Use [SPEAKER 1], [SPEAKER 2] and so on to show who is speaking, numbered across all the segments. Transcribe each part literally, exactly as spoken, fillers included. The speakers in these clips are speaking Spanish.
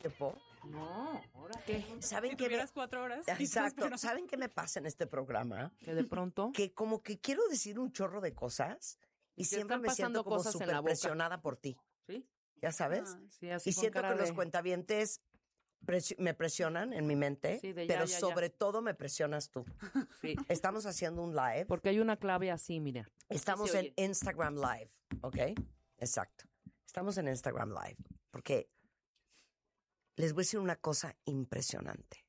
[SPEAKER 1] tiempo.
[SPEAKER 2] No, ¿ahora qué?
[SPEAKER 1] ¿Saben
[SPEAKER 2] si
[SPEAKER 1] qué
[SPEAKER 2] tuvieras
[SPEAKER 1] me...
[SPEAKER 2] cuatro horas.
[SPEAKER 1] Exacto. ¿Saben qué me pasa en este programa?
[SPEAKER 2] Que de pronto...
[SPEAKER 1] Que como que quiero decir un chorro de cosas y,
[SPEAKER 2] y
[SPEAKER 1] siempre me siento como súper presionada por ti.
[SPEAKER 2] ¿Sí?
[SPEAKER 1] ¿Ya sabes?
[SPEAKER 2] Ah, sí, así
[SPEAKER 1] y
[SPEAKER 2] con
[SPEAKER 1] siento
[SPEAKER 2] cara
[SPEAKER 1] que
[SPEAKER 2] de...
[SPEAKER 1] los cuentavientes presi- me presionan en mi mente,
[SPEAKER 2] sí, de ya,
[SPEAKER 1] pero
[SPEAKER 2] ya,
[SPEAKER 1] sobre
[SPEAKER 2] ya.
[SPEAKER 1] todo me presionas tú.
[SPEAKER 2] Sí.
[SPEAKER 1] Estamos haciendo un live.
[SPEAKER 2] Porque hay una clave así, mira.
[SPEAKER 1] Estamos
[SPEAKER 2] sí
[SPEAKER 1] en Instagram Live, ¿ok? Exacto. Estamos en Instagram Live porque les voy a decir una cosa impresionante.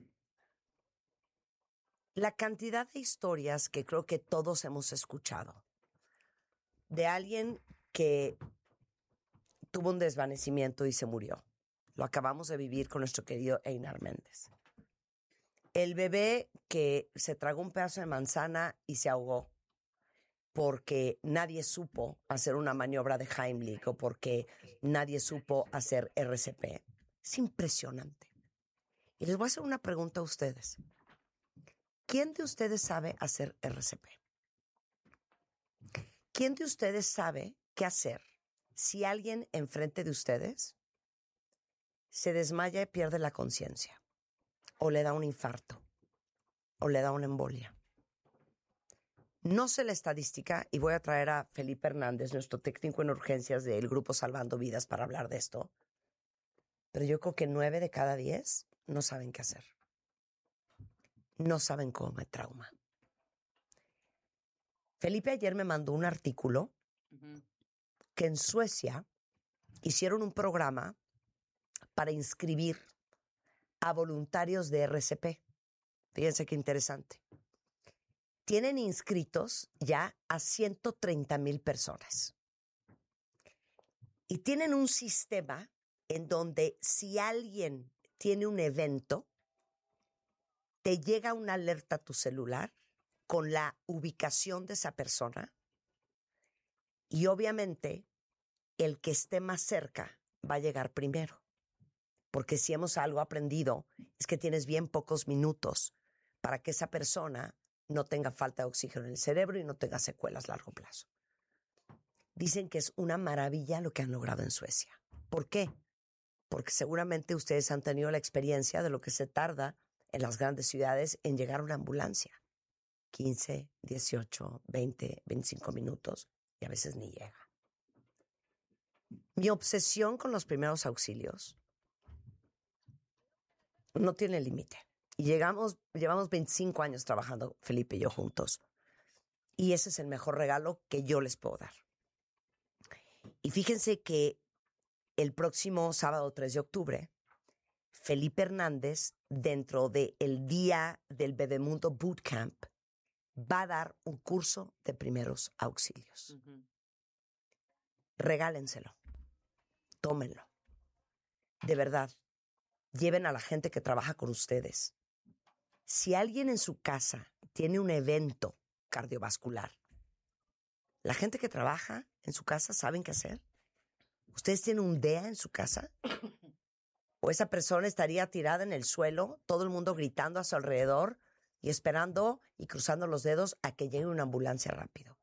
[SPEAKER 1] La cantidad de historias que creo que todos hemos escuchado de alguien que tuvo un desvanecimiento y se murió. Lo acabamos de vivir con nuestro querido Einar Méndez. El bebé que se tragó un pedazo de manzana y se ahogó porque nadie supo hacer una maniobra de Heimlich o porque nadie supo hacer R C P. Es impresionante. Y les voy a hacer una pregunta a ustedes. ¿Quién de ustedes sabe hacer R C P? ¿Quién de ustedes sabe qué hacer si alguien enfrente de ustedes se desmaya y pierde la conciencia? O le da un infarto. O le da una embolia. No sé la estadística y voy a traer a Felipe Hernández, nuestro técnico en urgencias del grupo Salvando Vidas, para hablar de esto. Pero yo creo que nueve de cada diez no saben qué hacer. No saben cómo me trauma. Felipe ayer me mandó un artículo uh-huh. que en Suecia hicieron un programa para inscribir a voluntarios de R C P. Fíjense qué interesante. Tienen inscritos ya a ciento treinta mil personas. Y tienen un sistema en donde si alguien tiene un evento, te llega una alerta a tu celular con la ubicación de esa persona y obviamente el que esté más cerca va a llegar primero. Porque si hemos algo aprendido es que tienes bien pocos minutos para que esa persona no tenga falta de oxígeno en el cerebro y no tenga secuelas a largo plazo. Dicen que es una maravilla lo que han logrado en Suecia. ¿Por qué? Porque seguramente ustedes han tenido la experiencia de lo que se tarda en las grandes ciudades en llegar a una ambulancia. quince, dieciocho, veinte, veinticinco minutos y a veces ni llega. Mi obsesión con los primeros auxilios no tiene límite. Y llegamos, llevamos veinticinco años trabajando, Felipe y yo juntos. Y ese es el mejor regalo que yo les puedo dar. Y fíjense que el próximo sábado tres de octubre, Felipe Hernández, dentro del Día del Bebemundo Bootcamp, va a dar un curso de primeros auxilios. Uh-huh. Regálenselo. Tómenlo. De verdad, lleven a la gente que trabaja con ustedes. Si alguien en su casa tiene un evento cardiovascular, la gente que trabaja en su casa saben qué hacer. ¿Ustedes tienen un D E A en su casa? ¿O esa persona estaría tirada en el suelo, todo el mundo gritando a su alrededor y esperando y cruzando los dedos a que llegue una ambulancia rápido?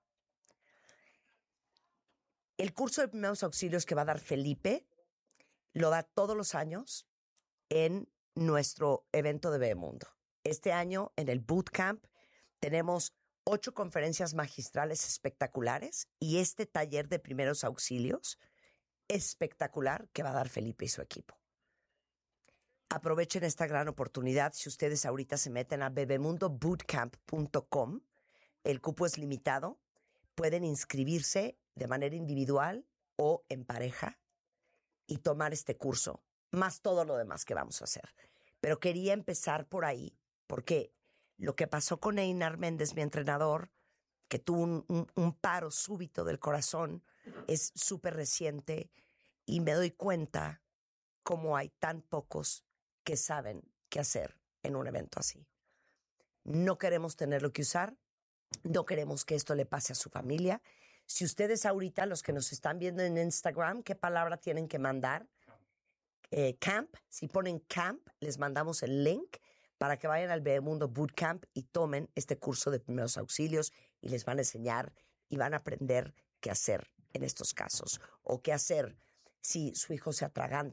[SPEAKER 1] El curso de primeros auxilios que va a dar Felipe lo da todos los años en nuestro evento de Bebemundo. Este año en el Bootcamp tenemos ocho conferencias magistrales espectaculares y este taller de primeros auxilios espectacular que va a dar Felipe y su equipo. Aprovechen esta gran oportunidad. Si ustedes ahorita se meten a bebemundo bootcamp punto com, el cupo es limitado. Pueden inscribirse de manera individual o en pareja y tomar este curso, más todo lo demás que vamos a hacer. Pero quería empezar por ahí, porque lo que pasó con Einar Méndez, mi entrenador, que tuvo un, un, un paro súbito del corazón, es súper reciente y me doy cuenta cómo hay tan pocos que saben qué hacer en un evento así. No queremos tenerlo que usar, no queremos que esto le pase a su familia. Si ustedes ahorita, los que nos están viendo en Instagram, ¿qué palabra tienen que mandar? Eh, camp, si ponen camp, les mandamos el link para que vayan al Bebemundo Bootcamp y tomen este curso de primeros auxilios y les van a enseñar y van a aprender qué hacer en estos casos o qué hacer si su hijo se atraganta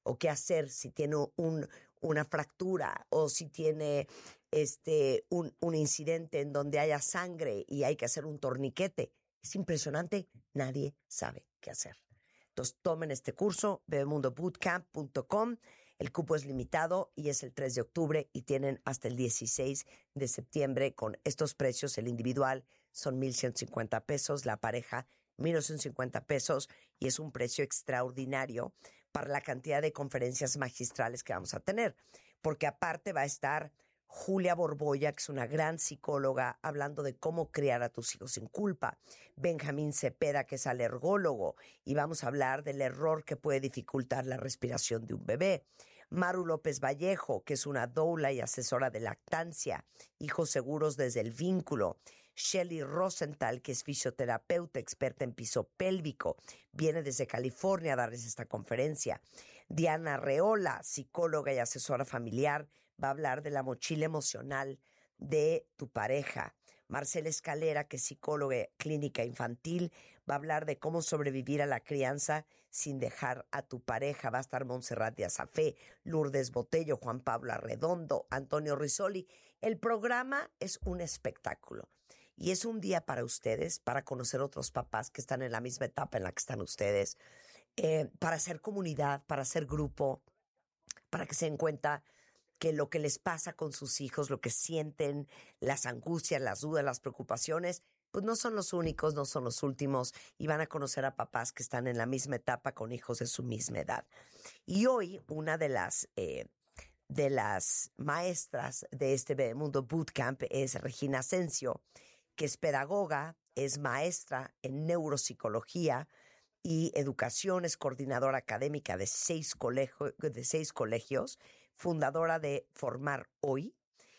[SPEAKER 1] o qué hacer si tiene un, una fractura o si tiene este, un, un incidente en donde haya sangre y hay que hacer un torniquete. Es impresionante, nadie sabe qué hacer. Entonces tomen este curso, bebemundo bootcamp punto com. El cupo es limitado y es el tres de octubre y tienen hasta el dieciséis de septiembre con estos precios. El individual son mil ciento cincuenta pesos, la pareja mil novecientos cincuenta pesos y es un precio extraordinario para la cantidad de conferencias magistrales que vamos a tener. Porque aparte va a estar Julia Borbolla, que es una gran psicóloga, hablando de cómo criar a tus hijos sin culpa. Benjamín Cepeda, que es alergólogo, y vamos a hablar del error que puede dificultar la respiración de un bebé. Maru López Vallejo, que es una doula y asesora de lactancia, hijos seguros desde el vínculo. Shelly Rosenthal, que es fisioterapeuta, experta en piso pélvico, viene desde California a darles esta conferencia. Diana Reola, psicóloga y asesora familiar, va a hablar de la mochila emocional de tu pareja. Marcela Escalera, que es psicóloga clínica infantil, va a hablar de cómo sobrevivir a la crianza sin dejar a tu pareja. Va a estar Montserrat de Azafé, Lourdes Botello, Juan Pablo Arredondo, Antonio Risoli. El programa es un espectáculo y es un día para ustedes, para conocer otros papás que están en la misma etapa en la que están ustedes, eh, para hacer comunidad, para hacer grupo, para que se den cuenta que lo que les pasa con sus hijos, lo que sienten, las angustias, las dudas, las preocupaciones, pues no son los únicos, no son los últimos, y van a conocer a papás que están en la misma etapa con hijos de su misma edad. Y hoy una de las, eh, de las maestras de este Bebemundo Bootcamp es Regina Asensio, que es pedagoga, es maestra en neuropsicología y educación, es coordinadora académica de seis, colegio, de seis colegios, fundadora de Formar Hoy,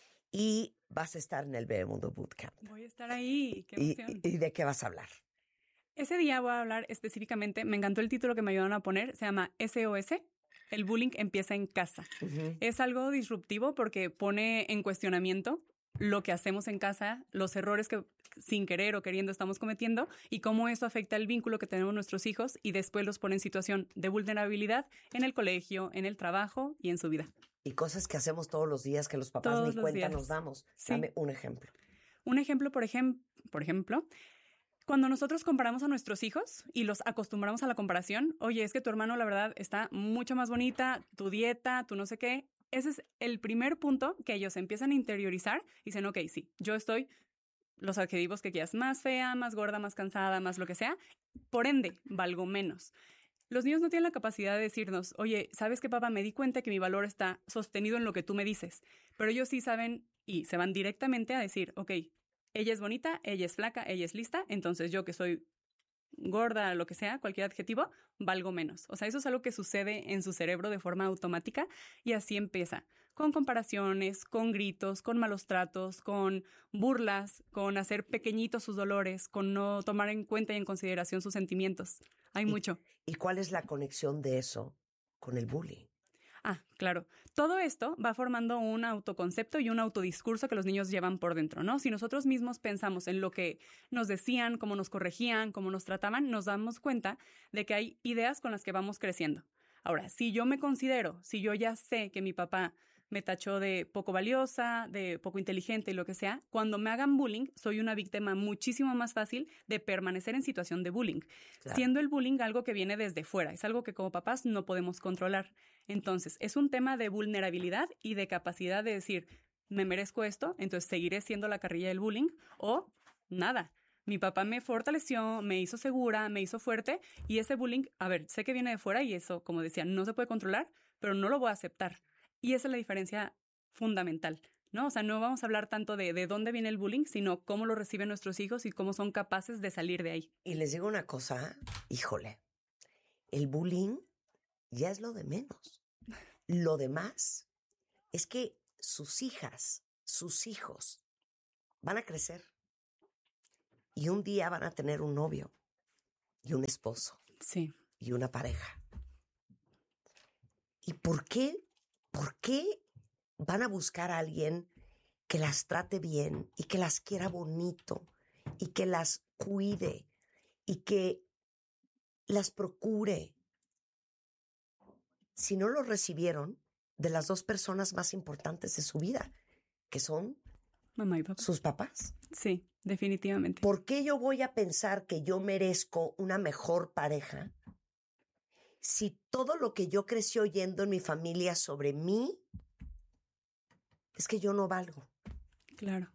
[SPEAKER 1] y vas a estar en el Bebemundo Bootcamp.
[SPEAKER 3] Voy a estar ahí, qué
[SPEAKER 1] ¿Y,
[SPEAKER 3] emoción.
[SPEAKER 1] y, ¿Y de qué vas a hablar?
[SPEAKER 3] Ese día voy a hablar específicamente, me encantó el título que me ayudaron a poner, se llama S O S, el bullying empieza en casa.
[SPEAKER 1] Uh-huh.
[SPEAKER 3] Es algo disruptivo porque pone en cuestionamiento lo que hacemos en casa, los errores que sin querer o queriendo estamos cometiendo y cómo eso afecta el vínculo que tenemos nuestros hijos y después los pone en situación de vulnerabilidad en el colegio, en el trabajo y en su vida.
[SPEAKER 1] Y cosas que hacemos todos los días que los papás
[SPEAKER 3] Todos
[SPEAKER 1] ni
[SPEAKER 3] los
[SPEAKER 1] cuenta
[SPEAKER 3] días.
[SPEAKER 1] nos damos.
[SPEAKER 3] Sí.
[SPEAKER 1] Dame un ejemplo.
[SPEAKER 3] Un ejemplo, por, ejem- por ejemplo, cuando nosotros comparamos a nuestros hijos y los acostumbramos a la comparación, oye, es que tu hermano la verdad está mucho más bonita, tu dieta, tu no sé qué. Ese es el primer punto que ellos empiezan a interiorizar y dicen, ok, sí, yo estoy, los adjetivos que quieras, más fea, más gorda, más cansada, más lo que sea, por ende, valgo menos. Los niños no tienen la capacidad de decirnos, oye, ¿sabes qué, papá? Me di cuenta que mi valor está sostenido en lo que tú me dices. Pero ellos sí saben y se van directamente a decir, ok, ella es bonita, ella es flaca, ella es lista, entonces yo que soy gorda, lo que sea, cualquier adjetivo, valgo menos. O sea, eso es algo que sucede en su cerebro de forma automática y así empieza. Con comparaciones, con gritos, con malos tratos, con burlas, con hacer pequeñitos sus dolores, con no tomar en cuenta y en consideración sus sentimientos. Hay
[SPEAKER 1] ¿Y,
[SPEAKER 3] mucho.
[SPEAKER 1] ¿Y cuál es la conexión de eso con el bullying?
[SPEAKER 3] Ah, claro. Todo esto va formando un autoconcepto y un autodiscurso que los niños llevan por dentro, ¿no? Si nosotros mismos pensamos en lo que nos decían, cómo nos corregían, cómo nos trataban, nos damos cuenta de que hay ideas con las que vamos creciendo. Ahora, si yo me considero, si yo ya sé que mi papá me tachó de poco valiosa, de poco inteligente y lo que sea, cuando me hagan bullying, soy una víctima muchísimo más fácil de permanecer en situación de bullying. Claro. Siendo el bullying algo que viene desde fuera, es algo que como papás no podemos controlar. Entonces, es un tema de vulnerabilidad y de capacidad de decir, me merezco esto, entonces seguiré siendo la carrilla del bullying o nada. Mi papá me fortaleció, me hizo segura, me hizo fuerte y ese bullying, a ver, sé que viene de fuera y eso, como decía, no se puede controlar, pero no lo voy a aceptar. Y esa es la diferencia fundamental, ¿no? O sea, no vamos a hablar tanto de, de dónde viene el bullying, sino cómo lo reciben nuestros hijos y cómo son capaces de salir de ahí.
[SPEAKER 1] Y les digo una cosa, híjole, el bullying ya es lo de menos. Lo demás es que sus hijas, sus hijos van a crecer y un día van a tener un novio y un esposo.
[SPEAKER 3] Sí.
[SPEAKER 1] Y una pareja. ¿Y por qué? ¿Por qué van a buscar a alguien que las trate bien y que las quiera bonito y que las cuide y que las procure? si no lo recibieron de las dos personas más importantes de su vida, que son
[SPEAKER 3] Mamá y papá.
[SPEAKER 1] sus papás?
[SPEAKER 3] Sí, definitivamente.
[SPEAKER 1] ¿Por qué yo voy a pensar que yo merezco una mejor pareja si todo lo que yo crecí oyendo en mi familia sobre mí es que yo no valgo?
[SPEAKER 3] Claro.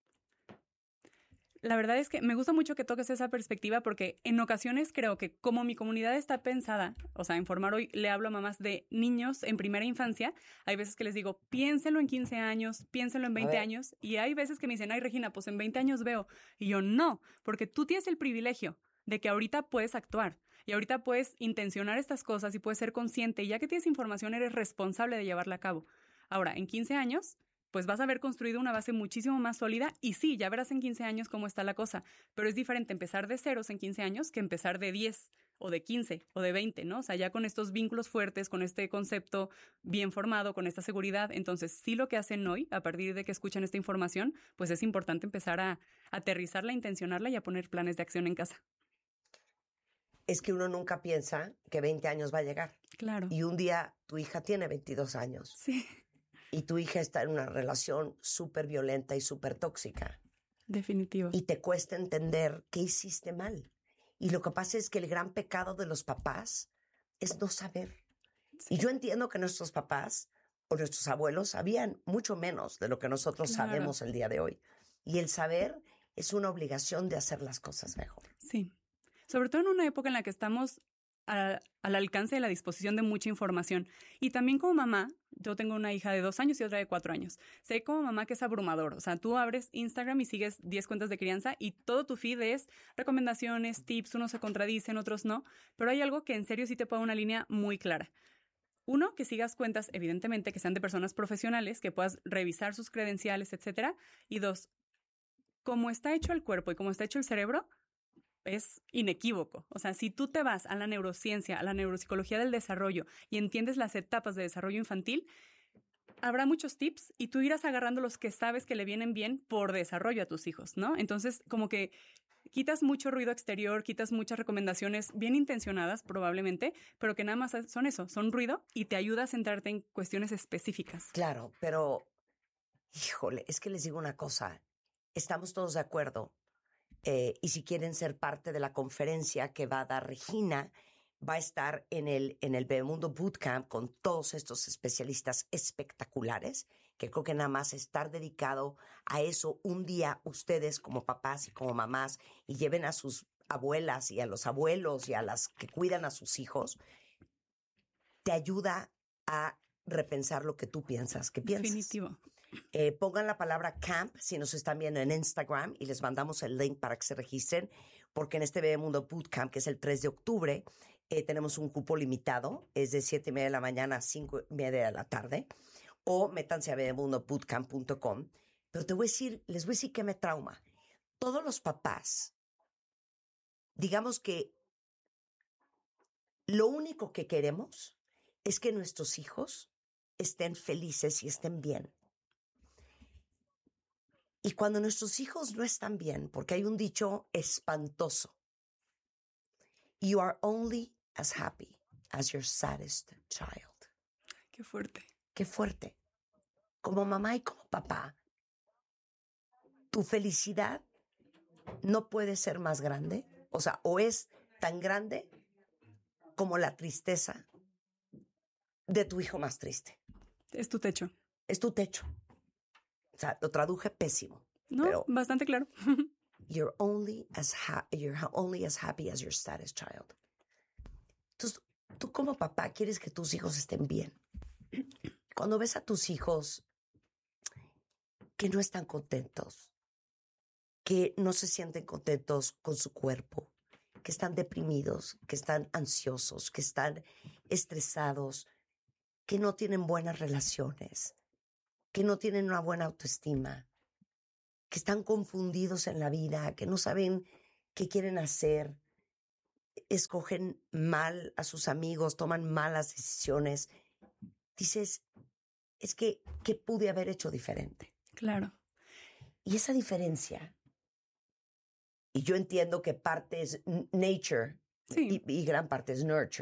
[SPEAKER 3] La verdad es que me gusta mucho que toques esa perspectiva porque en ocasiones creo que como mi comunidad está pensada, o sea, en formar hoy le hablo a mamás de niños en primera infancia, hay veces que les digo, piénsenlo en quince años, piénsenlo en veinte años, y hay veces que me dicen, ay, Regina, pues en veinte años veo. Y yo, no, porque tú tienes el privilegio de que ahorita puedes actuar y ahorita puedes intencionar estas cosas y puedes ser consciente, y ya que tienes información, eres responsable de llevarla a cabo. Ahora, en quince años... pues vas a haber construido una base muchísimo más sólida y sí, ya verás en quince años cómo está la cosa, pero es diferente empezar de ceros en quince años que empezar de diez o de quince o de veinte, ¿no? O sea, ya con estos vínculos fuertes, con este concepto bien formado, con esta seguridad. Entonces, sí, lo que hacen hoy, a partir de que escuchan esta información, pues es importante empezar a aterrizarla, intencionarla y a poner planes de acción en casa.
[SPEAKER 1] Es que uno nunca piensa que veinte años va a llegar.
[SPEAKER 3] Claro.
[SPEAKER 1] Y un día tu hija tiene veintidós años.
[SPEAKER 3] Sí.
[SPEAKER 1] Y tu hija está en una relación súper violenta y súper tóxica.
[SPEAKER 3] Definitivo.
[SPEAKER 1] Y te cuesta entender qué hiciste mal. Y lo que pasa es que el gran pecado de los papás es no saber. Sí. Y yo entiendo que nuestros papás o nuestros abuelos sabían mucho menos de lo que nosotros claro. sabemos el día de hoy. Y el saber es una obligación de hacer las cosas mejor.
[SPEAKER 3] Sí. Sobre todo en una época en la que estamos a, al alcance de la disposición de mucha información. Y también como mamá, yo tengo una hija de dos años y otra de cuatro años. Sé como mamá que es abrumador. O sea, tú abres Instagram y sigues diez cuentas de crianza y todo tu feed es recomendaciones, tips, unos se contradicen, otros no. Pero hay algo que en serio sí te pone una línea muy clara. Uno, que sigas cuentas, evidentemente, que sean de personas profesionales, que puedas revisar sus credenciales, etcétera. Y dos, cómo está hecho el cuerpo y cómo está hecho el cerebro, es inequívoco. O sea, si tú te vas a la neurociencia, a la neuropsicología del desarrollo y entiendes las etapas de desarrollo infantil, habrá muchos tips y tú irás agarrando los que sabes que le vienen bien por desarrollo a tus hijos, ¿no? Entonces, como que quitas mucho ruido exterior, quitas muchas recomendaciones bien intencionadas probablemente, pero que nada más son eso, son ruido y te ayuda a centrarte en cuestiones específicas.
[SPEAKER 1] Claro, pero, híjole, es que les digo una cosa, estamos todos de acuerdo. Eh, y si quieren ser parte de la conferencia que va a dar Regina, va a estar en el, en el Bebemundo Bootcamp con todos estos especialistas espectaculares, que creo que nada más estar dedicado a eso un día ustedes como papás y como mamás y lleven a sus abuelas y a los abuelos y a las que cuidan a sus hijos, te ayuda a repensar lo que tú piensas, que piensas.
[SPEAKER 3] Definitivo.
[SPEAKER 1] Eh, pongan la palabra camp si nos están viendo en Instagram y les mandamos el link para que se registren, porque en este Bebemundo Bootcamp, que es el tres de octubre, eh, tenemos un cupo limitado, es de siete y media de la mañana a cinco y media de la tarde, o métanse a bebemundo bootcamp punto com. Pero te voy a decir, les voy a decir que me trauma. Todos los papás, digamos que lo único que queremos es que nuestros hijos estén felices y estén bien. Y cuando nuestros hijos no están bien, porque hay un dicho espantoso, you are only as happy as your saddest child.
[SPEAKER 3] Qué fuerte.
[SPEAKER 1] Qué fuerte. Como mamá y como papá, tu felicidad no puede ser más grande, o sea, o es tan grande como la tristeza de tu hijo más triste.
[SPEAKER 3] Es tu techo.
[SPEAKER 1] Es tu techo. O sea, lo traduje pésimo.
[SPEAKER 3] No,
[SPEAKER 1] pero
[SPEAKER 3] bastante claro.
[SPEAKER 1] You're only as ha- you're only as happy as your saddest child. Entonces, tú como papá quieres que tus hijos estén bien. Cuando ves a tus hijos que no están contentos, que no se sienten contentos con su cuerpo, que están deprimidos, que están ansiosos, que están estresados, que no tienen buenas relaciones, que no tienen una buena autoestima, que están confundidos en la vida, que no saben qué quieren hacer, escogen mal a sus amigos, toman malas decisiones. Dices, es que, ¿qué pude haber hecho diferente?
[SPEAKER 3] Claro.
[SPEAKER 1] Y esa diferencia, y yo entiendo que parte es nature
[SPEAKER 3] sí.
[SPEAKER 1] y, y gran parte es nurture.